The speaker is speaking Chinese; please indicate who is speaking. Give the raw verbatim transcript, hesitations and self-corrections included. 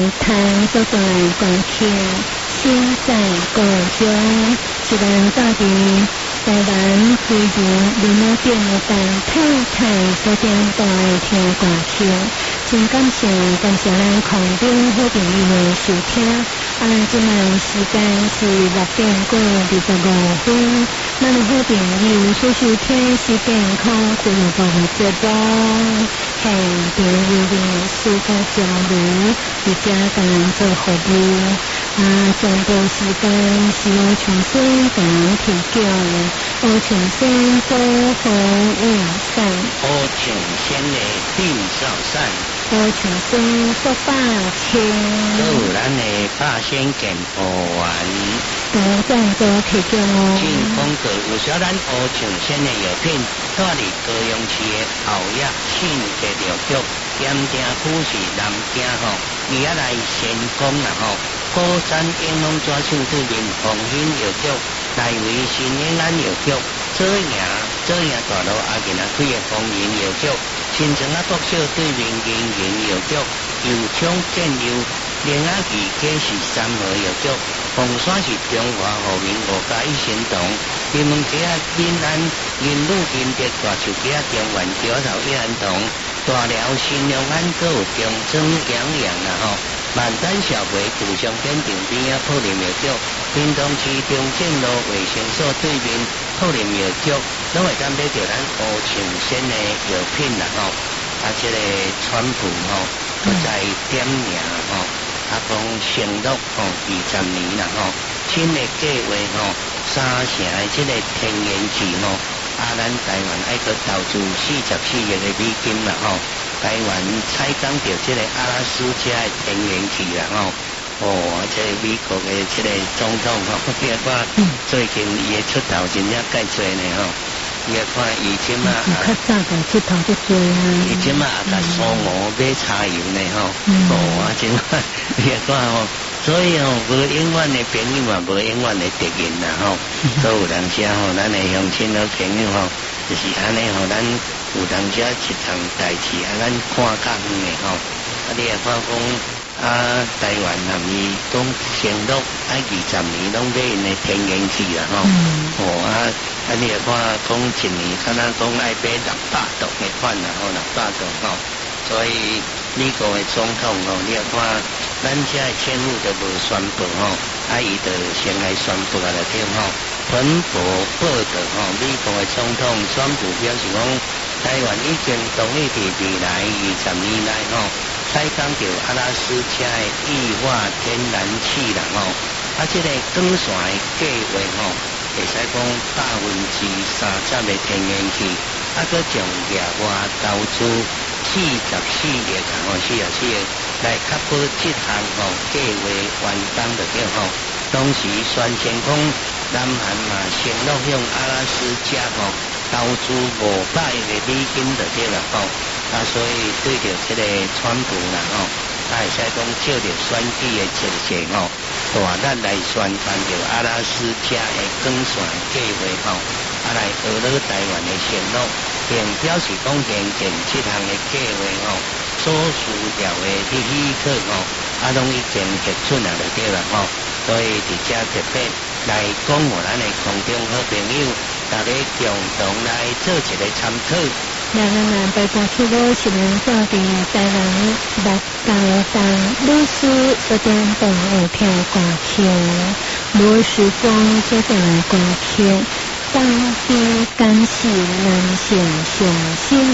Speaker 1: 台所在歌曲，心在故乡，一人到底台湾虽然林仔店但太太所点都爱听歌曲，真感谢感谢咱空中好朋友的收听。啊，咱今晚时间是六点过二十五分，咱的好朋友所收听是健康俱乐部的节目，系第一位私家交流，而且当然做服务。啊，全部时间是由重新给人提供，由重新保护午膳，
Speaker 2: 由重新的定少膳，
Speaker 1: 由重新做百千，
Speaker 2: 由咱的百仙健保丸，
Speaker 1: 都赞助提供哦。
Speaker 2: 进风格有小咱由重新的药品，带嚟高雄市的后亚信的药局，盐埕区是南京吼，而家来先讲啦吼。高山英龙抓手对面红兴药局，来为新英安药局，左营左营大路阿健啊开的红兴药局，新城啊国小对面银营药局，油厂建油另外二家是三和药局，凤山是中华和民五甲一行动，金门街啊银安银路银德大树街啊中原桥头一安堂，大寮新隆安阁有中庄洋洋啦吼。万丹小肥古商店顶边啊，普林药局；屏东市中正路卫生所对面普林药局，拢会当买到咱乌青鲜的药品啦吼。啊，这个川普吼，不再点名吼，啊讲承诺吼二十年啦吼，新的计划吼，三成的这个天然气吼，啊咱台湾爱去投资四十四亿的美金啦吼。台湾采讲到这个阿拉斯加的天然气啦吼，哦，这个美国的这个总统吼，你看最近伊的出头真正介济呢吼，你看以前嘛，
Speaker 1: 较早个出头就多啊，
Speaker 2: 以前嘛也甲苏俄买柴油呢吼，哦，啊真看你看吼，所以吼无永远的朋友嘛，无永远的敌人啦吼，都有当时吼，咱的乡亲和朋友吼，就是安尼吼，咱。有当时一项代志啊，咱看较远的吼，啊你也看讲啊，台湾含伊讲承诺爱二十年拢买因的天然气啦吼，哦啊啊你也看讲一年，敢若讲爱买六百吨的款啦吼，六百吨吼，所以美国的总统吼，你也看咱遮的政府都无宣布吼，啊伊就先来宣布啊来听吼，彭博报道吼，美国的总统宣布表示讲。台湾已经同意伫未来二十年内吼，采讲到阿拉斯加的液化天然气啦吼，啊，这个光线的计划吼，会使讲百分之三十的天然气，啊，佮从额外投资四十四亿啊，吼，四十四亿来确保这项吼计划完工就对吼。同时宣称讲，南韩嘛承诺向阿拉斯加吼。投资五百亿的美金就对啦吼，啊，所以对着这个川普啦吼，啊，会使讲照着选举的情势吼，大力来宣传着阿拉斯加的光线计划吼，啊，来俄罗台湾的承诺，并表示讲现前这项的计划吼，所需要的许可吼，啊，拢已经核准了就对啦吼，所以伫遮特别来讲我咱的空中好朋友。大家共同来做一个参考。
Speaker 1: 来来来，大家去我是人做的台湾六高档律师所点动会听歌曲，无时光所点来歌曲，当天感谢南线上心。